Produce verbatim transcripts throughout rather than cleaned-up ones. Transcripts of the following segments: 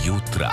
jutra.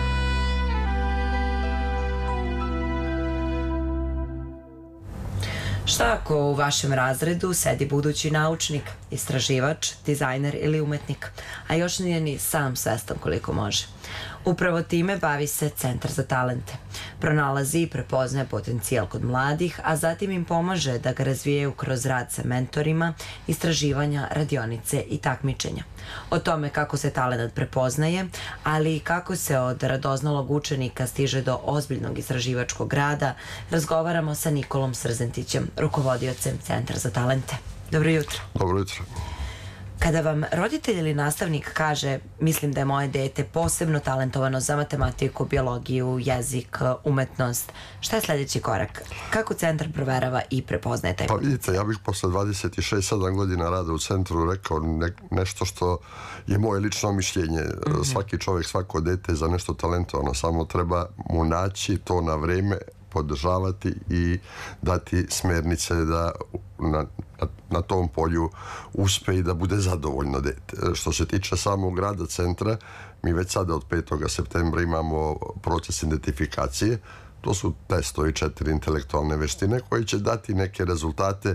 Šta ako u vašem razredu sedi budući naučnik, istraživač, dizajner ili umetnik, a još nije ni sam svestan koliko može? Upravo time bavi se Centar za talente. Pronalazi i prepoznaje potencijal kod mladih, a zatim im pomaže da ga razvijaju kroz rad sa mentorima, istraživanja, radionice i takmičenja. O tome kako se talent prepoznaje, ali i kako se od radoznalog učenika stiže do ozbiljnog istraživačkog rada, razgovaramo sa Nikolom Srzentićem, rukovodiocem Centra za talente. Dobro jutro. Dobro jutro. Kada vam roditelj ili nastavnik kaže mislim da je moje dete posebno talentovano za matematiku, biologiju, jezik, umetnost, šta je sljedeći korak? Kako centar proverava i prepoznaje taj Pa potencijal? vidite, ja bih posle dvadeset šest sedam godina rada u centru rekao ne, nešto što je moje lično mišljenje. Mm-hmm. Svaki čovjek, svako dete je za nešto talentovano, samo treba mu naći to na vreme, podržavati i dati smernice da na, na, na tom polju uspe i da bude zadovoljno dete. Što se tiče samog rada centra, mi već sada od petog septembra imamo proces identifikacije. To su testovi četiri intelektualne veštine koji će dati neke rezultate,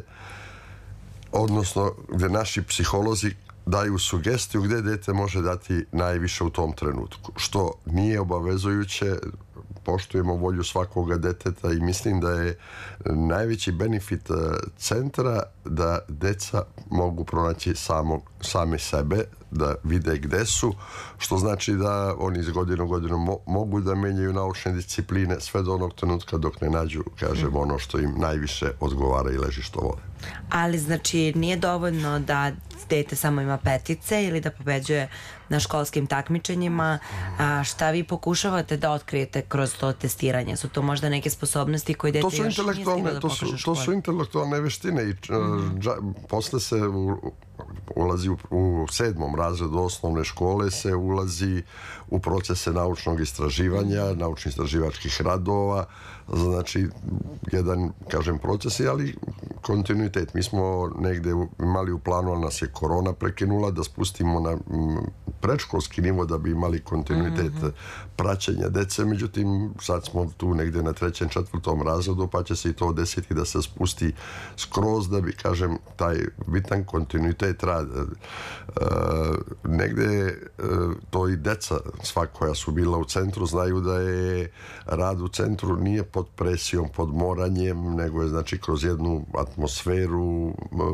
odnosno gdje naši psiholozi daju sugestiju gdje dete može dati najviše u tom trenutku. Što nije obavezujuće, poštujemo volju svakoga deteta i mislim da je najveći benefit centra da deca mogu pronaći samo, sami sebe, da vide gde su, što znači da oni iz godine u godinu mo- mogu da menjaju naučne discipline sve do onog trenutka dok ne nađu, kažem, ono što im najviše odgovara i leži što vole. Ali znači nije dovoljno da dete samo ima petice ili da pobeđuje na školskim takmičenjima. A šta vi pokušavate da otkrijete kroz to testiranje? Su to možda neke sposobnosti koje dete još nije stiglo da to pokaže su, u to školi? su intelektualne veštine i mm-hmm. dža, posle se u, ulazi u, u sedmom razredu osnovne škole se ulazi u procese naučnog istraživanja, naučnih istraživačkih radova, znači jedan, kažem, proces, ali kontinuitet. Mi smo negde imali u planu, ali nas je korona prekinula, da spustimo na predškolski nivo da bi imali kontinuitet mm-hmm. praćenja dece, međutim sad smo tu negde na trećem, četvrtom razredu, pa će se i to desiti da se spusti skroz, da bi, kažem, taj bitan kontinuitet rada. E, negde e, to i deca sva koja su bila u centru znaju da je rad u centru nije pod presijom, pod moranjem, nego je znači kroz jednu atmosferu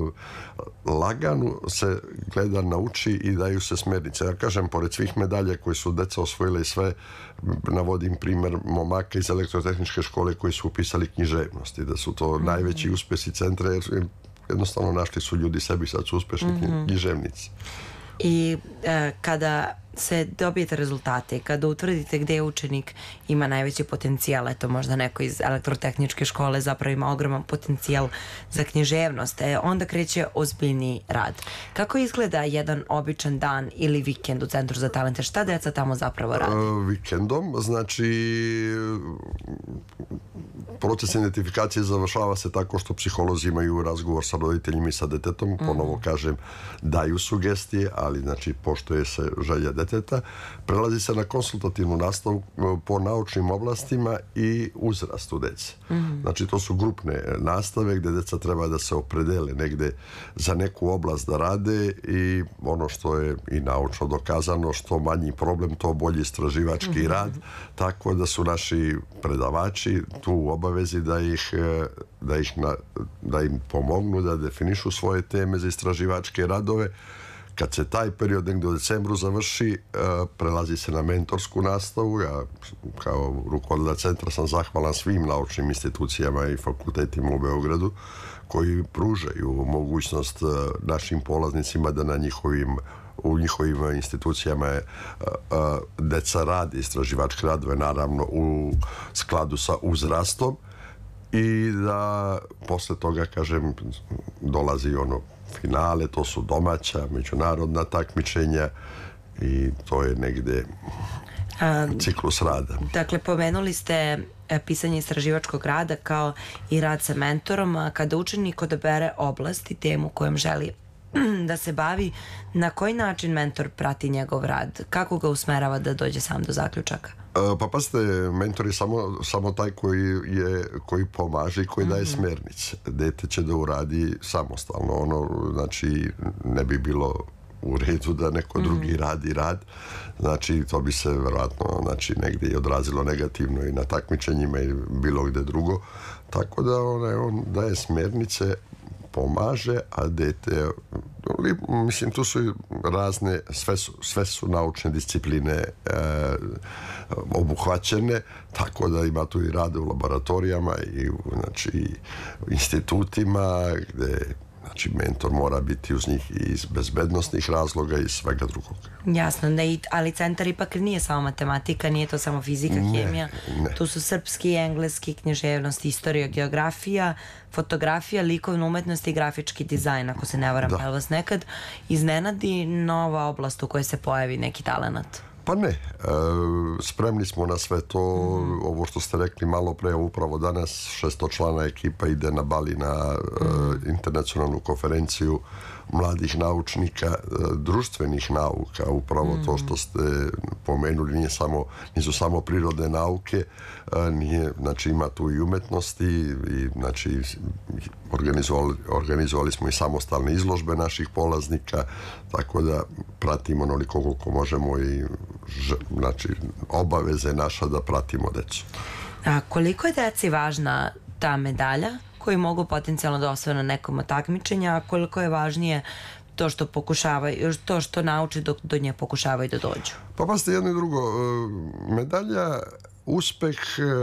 laganu se gleda, nauči i daju se smernice. Ja kažem, pored svih medalja koje su deca osvojile i sve, navodim primjer momaka iz elektrotehničke škole koji su upisali književnost i da su to mm-hmm. najveći uspjesi centra, jer jednostavno našli su ljudi sebi, sad su uspješni mm-hmm. književnici. I e, kada se dobijete rezultate i kada utvrdite gdje učenik ima najveći potencijal, eto možda neko iz elektrotehničke škole zapravo ima ogroman potencijal za književnost, e, onda kreće ozbiljni rad. Kako izgleda jedan običan dan ili vikend u Centru za talente? Šta deca tamo zapravo radi? Uh, vikendom, znači proces identifikacije završava se tako što psiholozi imaju razgovor sa roditeljima i sa detetom, mm. ponovo kažem, daju sugestije, ali znači poštuje se želja deteta, prelazi se na konsultativnu nastavu po naučnim oblastima i uzrastu dece. Mm-hmm. Znači to su grupne nastave gdje deca treba da se opredele negde za neku oblast da rade i ono što je i naučno dokazano, što manji problem, to bolji istraživački mm-hmm. rad, tako da su naši predavači tu u obavezi da ih, da ih na, da im pomognu da definišu svoje teme za istraživačke radove. Kad se taj period negdje u decembru završi, prelazi se na mentorsku nastavu. Ja kao rukovodilac centra sam zahvalan svim naučnim institucijama i fakultetima u Beogradu koji pružaju mogućnost našim polaznicima da na njihovim u njihovim institucijama je deca radi istraživačke radove, naravno u skladu sa uzrastom, i da posle toga, kažem, dolazi ono finale, to su domaća, međunarodna takmičenja i to je negde A, ciklus rada. Dakle, pomenuli ste pisanje istraživačkog rada kao i rad sa mentorom, a kada učenik odabere oblast i temu kojom želi da se bavi, na koji način mentor prati njegov rad? Kako ga usmerava da dođe sam do zaključaka? Pa pazite, mentor je samo, samo taj koji, je, koji pomaže i koji daje mm-hmm. smernice. Dete će da uradi samostalno. Ono, znači, ne bi bilo u redu da neko mm-hmm. drugi radi rad. Znači, to bi se vjerojatno znači, negdje i odrazilo negativno i na takmičenjima i bilo gdje drugo. Tako da on, on daje smernice, pomaže, a dete, mislim, tu su razne, sve su, sve su naučne discipline e, obuhvaćene, tako da ima tu i rade u laboratorijama i u, znači, institutima gdje znači mentor mora biti uz njih i iz bezbednostnih razloga i svega drugog. Jasno, ne, ali centar ipak nije samo matematika, nije to samo fizika, ne, hemija, ne. Tu su srpski, engleski, književnost, istorija, geografija, fotografija, likovna umetnost i grafički dizajn, ako se ne varam, pa vas nekad iznenadi nova oblast u kojoj se pojavi neki talenat? Pa ne, e, spremni smo na sve to, mm. ovo što ste rekli malo pre, upravo danas šestočlana ekipa ide na Bali na mm. e, internacionalnu konferenciju mladih naučnika, e, društvenih nauka, upravo mm. to što ste pomenuli, nije samo, nisu samo prirodne nauke, e, nije, znači ima tu i umetnosti i znači organizovali, organizovali smo i samostalne izložbe naših polaznika, tako da pratimo onoliko koliko možemo i znači obaveze naša da pratimo decu. A koliko je deci važna ta medalja koju mogu potencijalno da osvoje na nekom takmičenja, a koliko je važnije to što pokušavaju, to što nauči dok do nje pokušavaju da dođu? Pa pazite, jedno i drugo, medalja, uspeh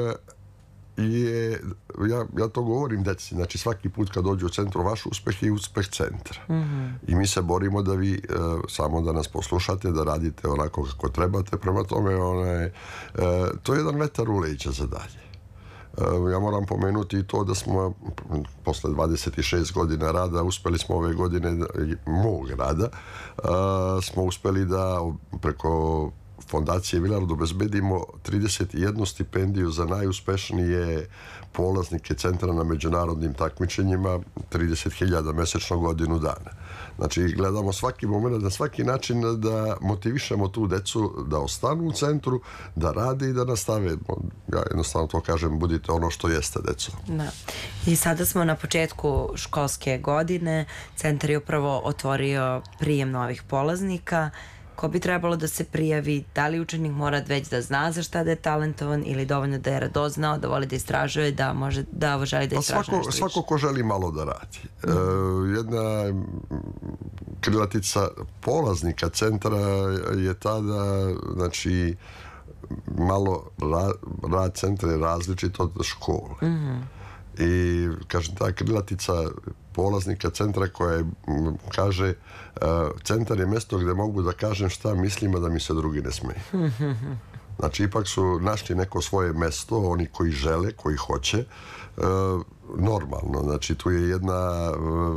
je, ja, ja to govorim deci, znači svaki put kad dođu u centru, vaš uspeh je uspeh centra. Mm-hmm. I mi se borimo da vi e, samo da nas poslušate, da radite onako kako trebate, prema tome one, e, to je jedan vetar u leđa za dalje. E, ja moram pomenuti i to da smo posle dvadeset šest godina rada uspeli smo ove godine, mog rada, e, smo uspeli da preko Fondacije Vilardo obezbedimo trideset jednu stipendiju za najuspešnije polaznike centra na međunarodnim takmičenjima, trideset hiljada mesečno godinu dana. Znači, gledamo svaki moment, na svaki način da motivišemo tu decu da ostanu u centru, da rade i da nastave. Ja jednostavno to kažem, budite ono što jeste, deco. Da. I sada smo na početku školske godine, centar je upravo otvorio prijem novih polaznika. Ko bi trebalo da se prijavi, da li učenik mora već da zna za šta da je talentovan ili dovoljno da je radoznao, da voli da istražuje, da može da želi da istražuje svako, nešto više? Svako ko želi malo da radi. Mm. E, jedna krilatica polaznika centra je ta da, znači, malo ra, rad centra je različit od škole. Mm-hmm. I, kažem, ta krilatica polaznika centra koja je, kaže centar je mjesto gdje mogu da kažem šta mislim, a da mi se drugi ne smeju. Znači, ipak su našli neko svoje mjesto, oni koji žele, koji hoće, normalno. Znači, tu je jedna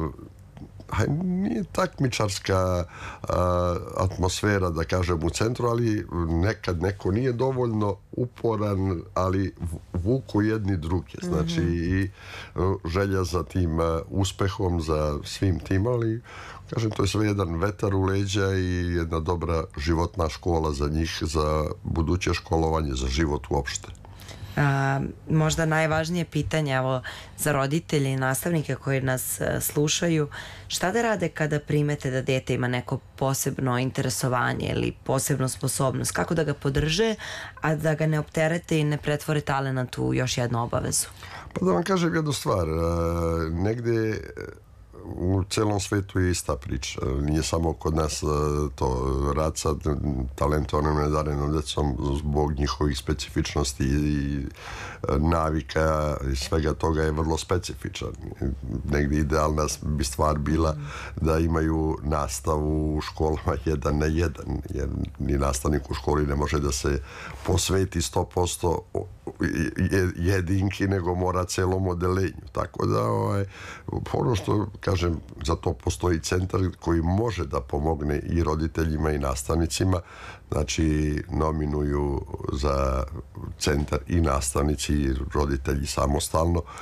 nije takmičarska a, atmosfera, da kažem, u centru, ali nekad neko nije dovoljno uporan, ali vuku jedni druge. Znači, mm-hmm. i želja za tim uspehom, za svim tim, ali kažem, to je sve jedan vetar u leđa i jedna dobra životna škola za njih, za buduće školovanje, za život uopšte. A, možda najvažnije pitanje evo, za roditelje i nastavnike koji nas a, slušaju, šta da rade kada primete da dete ima neko posebno interesovanje ili posebnu sposobnost, kako da ga podrže, a da ga ne opterete i ne pretvore talenat u još jednu obavezu? Pa da vam kažem jednu stvar, a, negde u celom svetu je ista priča. Nije samo kod nas to rad sa talentovanom nedarenom decom zbog njihovih specifičnosti i navika i svega toga je vrlo specifičan. Negdje idealna bi stvar bila da imaju nastavu u školama jedan na jedan, jer ni nastavnik u školi ne može da se posveti sto posto jedinki, nego mora celom odelenju. Tako da ovaj, ono što kažem, za to postoji centar koji može da pomogne i roditeljima i nastavnicima. Znači, nominuju za centar i nastavnici i roditelji samostalno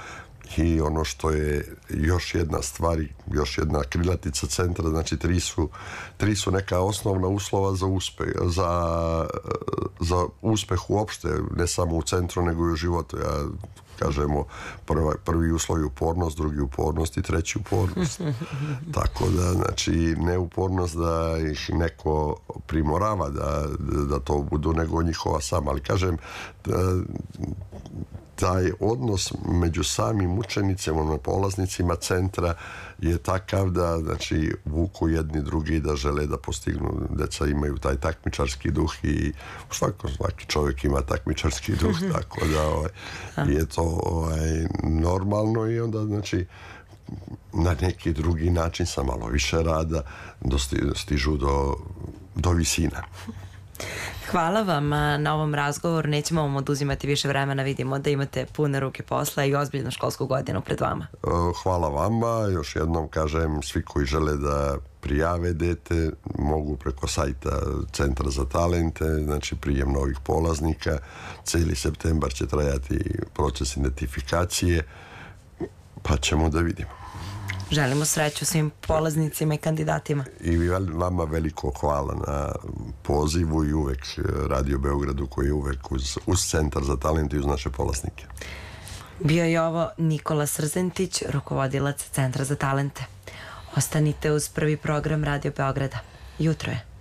I ono što je još jedna stvar, još jedna krilatica centra, znači tri su, tri su neka osnovna uslova za uspeh, za, za uspeh uopšte, ne samo u centru, nego i u životu. Ja kažemo, prva, prvi uslov je upornost, drugi upornost i treći upornost. Tako da, znači, ne upornost da ih neko primorava da, da to budu, nego njihova sama. Ali kažem, da, taj odnos među samim učenicima, polaznicima centra je takav da, znači, vuku jedni drugi da žele da postignu. Deca imaju taj takmičarski duh i svako, svaki čovjek ima takmičarski duh, tako da ovaj, je to ovaj, normalno i onda, znači, na neki drugi način sa malo više rada dosti, stižu do, do visina. Hvala vam na ovom razgovoru, nećemo vam oduzimati više vremena, vidimo da imate pune ruke posla i ozbiljnu školsku godinu pred vama. Hvala vama, još jednom kažem, svi koji žele da prijave dete mogu preko sajta Centra za talente, znači prijem novih polaznika, cijeli septembar će trajati proces identifikacije, pa ćemo da vidimo. Želimo sreću svim polaznicima i kandidatima. I vama veliko hvala na pozivu i uvek Radio Beogradu koji je uvek uz, uz Centar za talent i uz naše polaznike. Bio je ovo Nikola Srzentić, rukovodilac Centra za talente. Ostanite uz prvi program Radio Beograda. Jutro je.